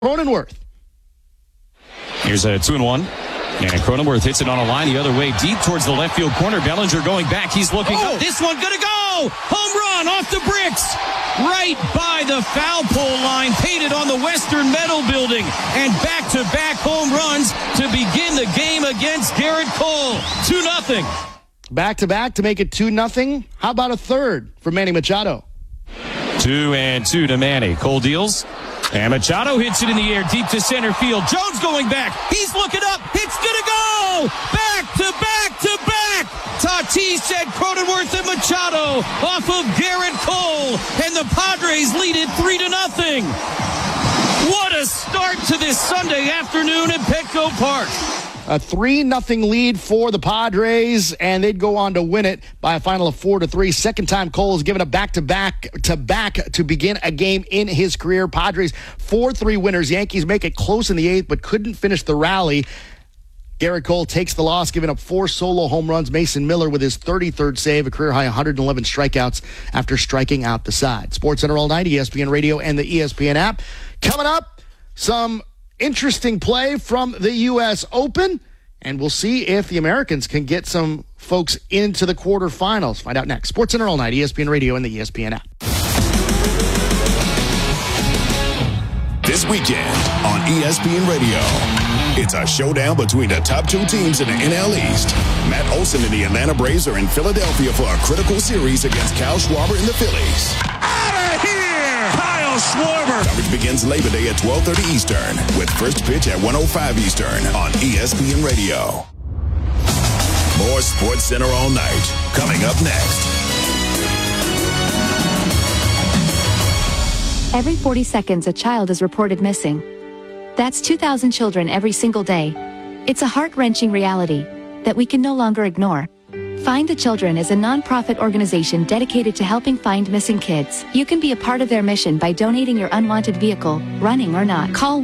Cronenworth. Here's a 2-1. And Cronenworth hits it on a line the other way, deep towards the left field corner. Bellinger going back. He's looking up. This one going to go. Home run off the bricks. Right by the foul pole line, painted on the Western Metal Building. And back-to-back home runs to begin the game against Garrett Cole. 2-0. Back-to-back to make it 2-0. How about a third for Manny Machado? 2-2 to Manny. Cole deals. And Machado hits it in the air deep to center field. Jones going back. He's looking up. It's going to go. Back to back to back. Tatis said Cronenworth and Machado off of Garrett Cole. And the Padres lead it 3-0. What a start to this Sunday afternoon at Petco Park. A 3-0 lead for the Padres, and they'd go on to win it by a final of 4-3. Second time Cole has given a back-to-back to begin a game in his career. Padres 4-3 winners. Yankees make it close in the eighth, but couldn't finish the rally. Garrett Cole takes the loss, giving up 4 solo home runs. Mason Miller with his 33rd save, a career-high 111 strikeouts after striking out the side. SportsCenter all night, ESPN Radio and the ESPN app. Coming up, some interesting play from the U.S. Open, and we'll see if the Americans can get some folks into the quarterfinals. Find out next. SportsCenter all night, ESPN Radio and the ESPN app. This weekend on ESPN Radio, it's a showdown between the top 2 teams in the NL East. Matt Olson and the Atlanta Braves are in Philadelphia for a critical series against Kyle Schwarber and the Phillies. Out of here! Kyle Schwarber! Coverage begins Labor Day at 12:30 Eastern with first pitch at 1:05 Eastern on ESPN Radio. More SportsCenter all night coming up next. Every 40 seconds, a child is reported missing. That's 2,000 children every single day. It's a heart-wrenching reality that we can no longer ignore. Find the Children is a non-profit organization dedicated to helping find missing kids. You can be a part of their mission by donating your unwanted vehicle, running or not. Call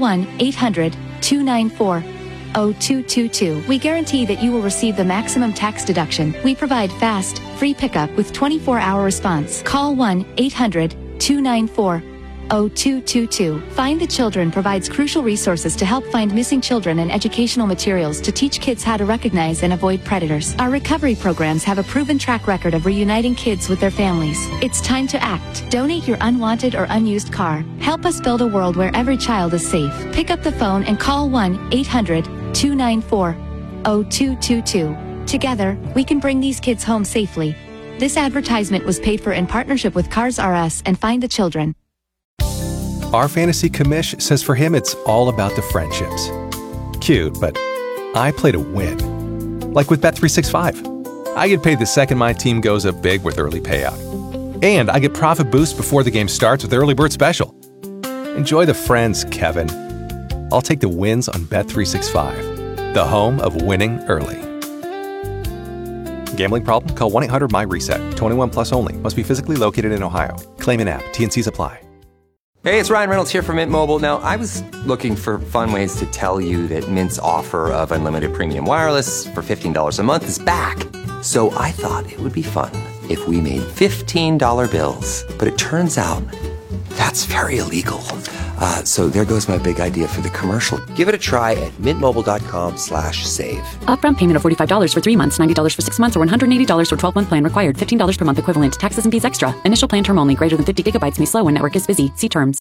1-800-294-0222. We guarantee that you will receive the maximum tax deduction. We provide fast, free pickup with 24-hour response. Call 1-800-294-0222. Find the Children provides crucial resources to help find missing children and educational materials to teach kids how to recognize and avoid predators. Our recovery programs have a proven track record of reuniting kids with their families. It's time to act. Donate your unwanted or unused car. Help us build a world where every child is safe. Pick up the phone and call 1-800-294-0222. Together, we can bring these kids home safely. This advertisement was paid for in partnership with Cars R Us and Find the Children. Our fantasy commish says for him it's all about the friendships. Cute, but I play to win. Like with Bet365. I get paid the second my team goes up big with early payout. And I get profit boost before the game starts with Early Bird Special. Enjoy the friends, Kevin. I'll take the wins on Bet365, the home of winning early. Gambling problem? Call 1-800-MY-RESET. 21 plus only. Must be physically located in Ohio. Claim in app. T&Cs apply. Hey, it's Ryan Reynolds here from Mint Mobile. Now, I was looking for fun ways to tell you that Mint's offer of unlimited premium wireless for $15 a month is back. So I thought it would be fun if we made $15 bills. But it turns out that's very illegal. So there goes my big idea for the commercial. Give it a try at mintmobile.com/save. Upfront payment of $45 for 3 months, $90 for 6 months, or $180 for 12-month plan required. $15 per month equivalent. Taxes and fees extra. Initial plan term only. Greater than 50 gigabytes may slow when network is busy. See terms.